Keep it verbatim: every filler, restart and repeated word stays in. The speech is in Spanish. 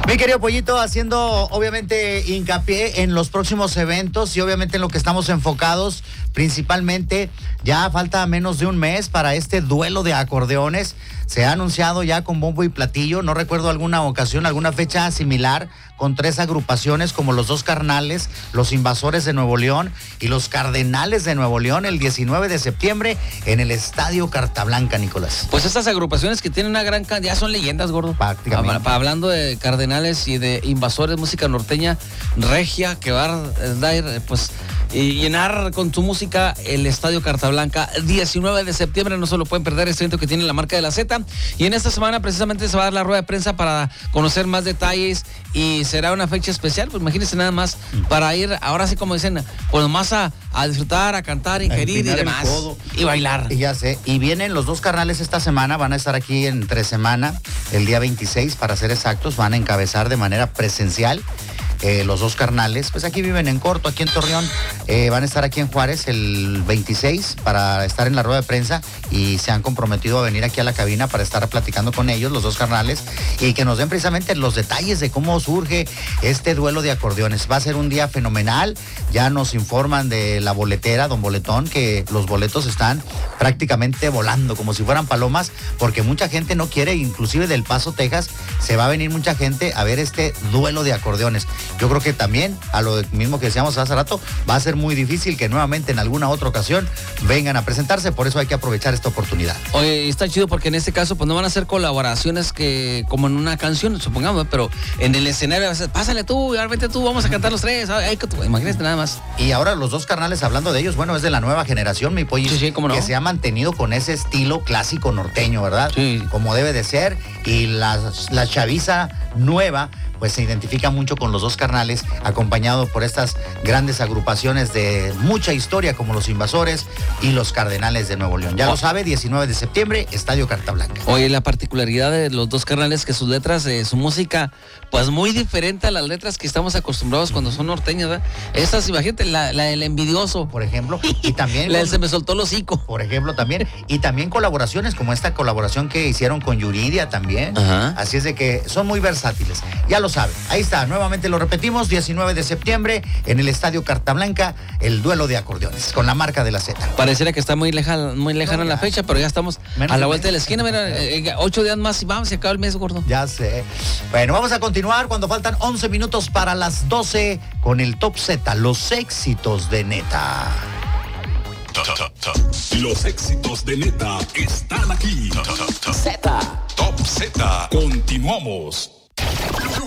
Mi querido Pollito, haciendo obviamente hincapié en los próximos eventos y obviamente en lo que estamos enfocados, principalmente ya falta menos de un mes para este duelo de acordeones. Se ha anunciado ya con bombo y platillo, no recuerdo alguna ocasión, alguna fecha similar, con tres agrupaciones como los Dos Carnales, los Invasores de Nuevo León y los Cardenales de Nuevo León, el diecinueve de septiembre en el Estadio Carta Blanca, Nicolás. Pues estas agrupaciones que tienen una gran cantidad, ya son leyendas, gordo. Prácticamente. Pa, pa, hablando de Cardenales y de Invasores, música norteña regia, que va a dar, pues, y llenar con tu música el Estadio Carta Blanca, diecinueve de septiembre, no se lo pueden perder, este evento que tiene la marca de la Z. Y en esta semana precisamente se va a dar la rueda de prensa para conocer más detalles y será una fecha especial, pues imagínense nada más, para ir, ahora sí como dicen, pues más a, a disfrutar, a cantar, ingerir y demás, y bailar. Y ya sé, y vienen los Dos Carnales esta semana, van a estar aquí entre semana, el día veintiséis para ser exactos, van a encabezar de manera presencial. Eh, los Dos Carnales, pues aquí viven en corto, aquí en Torreón, eh, van a estar aquí en Juárez el veintiséis para estar en la rueda de prensa y se han comprometido a venir aquí a la cabina para estar platicando con ellos, los Dos Carnales, y que nos den precisamente los detalles de cómo surge este duelo de acordeones. Va a ser un día fenomenal, ya nos informan de la boletera, don Boletón, que los boletos están prácticamente volando como si fueran palomas, porque mucha gente no quiere, inclusive del Paso, Texas, se va a venir mucha gente a ver este duelo de acordeones. Yo creo que también, a lo mismo que decíamos hace rato, va a ser muy difícil que nuevamente en alguna otra ocasión vengan a presentarse, por eso hay que aprovechar esta oportunidad. Oye, está chido porque en este caso pues no van a hacer colaboraciones que como en una canción, supongamos, pero en el escenario, pásale tú, vete tú, vamos a cantar los tres, ay, tú, imagínate nada más. Y ahora los Dos Carnales, hablando de ellos, bueno, es de la nueva generación, mi pollo, sí, sí, cómo no, que se ha mantenido con ese estilo clásico norteño, ¿verdad? Sí. Como debe de ser, y la, la chaviza nueva pues se identifica mucho con los Dos Carnales, acompañado por estas grandes agrupaciones de mucha historia como los Invasores y los Cardenales de Nuevo León. Ya oh. lo sabe, diecinueve de septiembre, Estadio Carta Blanca. Oye, la particularidad de los Dos Carnales, que sus letras, eh, su música, pues muy diferente a las letras que estamos acostumbrados cuando son norteñas, ¿verdad? Estas, imagínate, la, la del envidioso, por ejemplo, y también la del se me soltó el hocico, por ejemplo, también, y también colaboraciones como esta colaboración que hicieron con Yuridia también. Ajá. Así es de que son muy versátiles. Ya lo sabe. Ahí está, nuevamente lo repetimos, diecinueve de septiembre en el Estadio Carta Blanca, el duelo de acordeones con la marca de la Z. Pareciera que está muy lejana, muy lejana no, la fecha, pero ya estamos Menos a la vuelta de la esquina. Mira, eh, ocho días más y vamos, se acaba el mes, gordo. Ya sé. Bueno, vamos a continuar cuando faltan once minutos para las doce con el Top Z, los éxitos de Neta. Los éxitos de Neta están aquí. Z. Top Z. Continuamos.